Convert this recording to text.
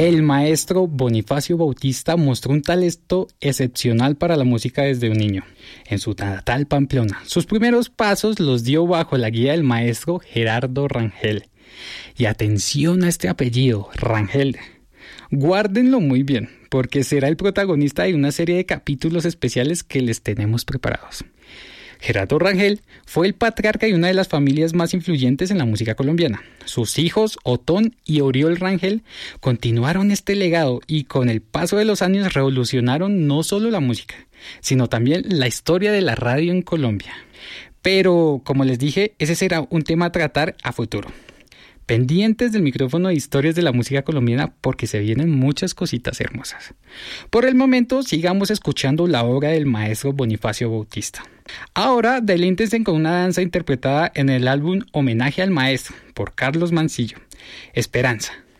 El maestro Bonifacio Bautista mostró un talento excepcional para la música desde un niño, en su natal Pamplona. Sus primeros pasos los dio bajo la guía del maestro Gerardo Rangel. Y atención a este apellido, Rangel. Guárdenlo muy bien, porque será el protagonista de una serie de capítulos especiales que les tenemos preparados. Gerardo Rangel fue el patriarca de una de las familias más influyentes en la música colombiana. Sus hijos, Otón y Oriol Rangel, continuaron este legado y con el paso de los años revolucionaron no solo la música, sino también la historia de la radio en Colombia. Pero, como les dije, ese será un tema a tratar a futuro. Pendientes del micrófono de historias de la música colombiana porque se vienen muchas cositas hermosas. Por el momento, sigamos escuchando la obra del maestro Bonifacio Bautista. Ahora, deleítense con una danza interpretada en el álbum Homenaje al Maestro por Carlos Mancillo. Esperanza.